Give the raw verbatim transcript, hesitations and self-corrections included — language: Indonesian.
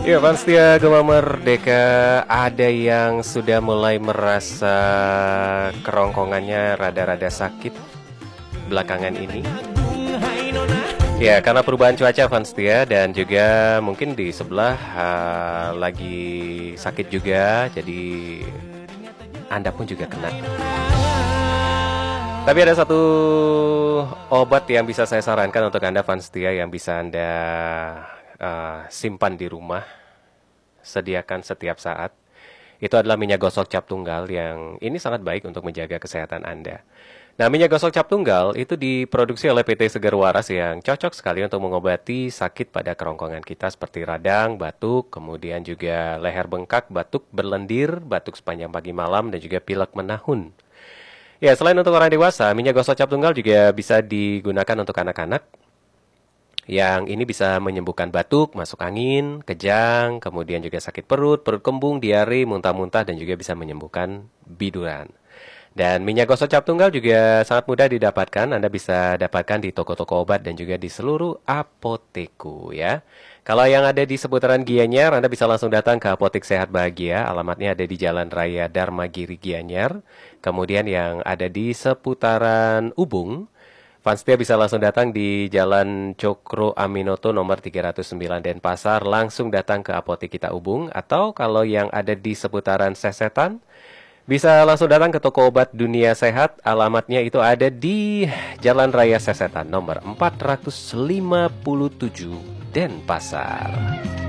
Ya, fans setia Gema Merdeka, ada yang sudah mulai merasa kerongkongannya rada-rada sakit belakangan ini. Ya, karena perubahan cuaca, fans setia, dan juga mungkin di sebelah uh, lagi sakit juga, jadi Anda pun juga kena. Tapi ada satu obat yang bisa saya sarankan untuk Anda fans setia yang bisa Anda uh, simpan di rumah, sediakan setiap saat. Itu adalah minyak gosok cap tunggal yang ini sangat baik untuk menjaga kesehatan Anda. Nah, minyak gosok cap tunggal itu diproduksi oleh P T Segar Waras yang cocok sekali untuk mengobati sakit pada kerongkongan kita seperti radang, batuk, kemudian juga leher bengkak, batuk berlendir, batuk sepanjang pagi malam, dan juga pilek menahun. Ya, selain untuk orang dewasa, minyak gosok cap tunggal juga bisa digunakan untuk anak-anak. Yang ini bisa menyembuhkan batuk, masuk angin, kejang, kemudian juga sakit perut, perut kembung, diare, muntah-muntah, dan juga bisa menyembuhkan biduran. Dan minyak gosok cap tunggal juga sangat mudah didapatkan. Anda bisa dapatkan di toko-toko obat dan juga di seluruh apoteku ya. Kalau yang ada di seputaran Gianyar, Anda bisa langsung datang ke Apotek Sehat Bahagia. Alamatnya ada di Jalan Raya Dharmagiri Gianyar. Kemudian yang ada di seputaran Ubung, fans setia bisa langsung datang di Jalan Cokro Aminoto nomor tiga ratus sembilan Denpasar. Langsung datang ke Apotek kita Ubung. Atau kalau yang ada di seputaran Sesetan, bisa langsung datang ke toko obat Dunia Sehat. Alamatnya itu ada di Jalan Raya Sesetan nomor empat ratus lima puluh tujuh Denpasar.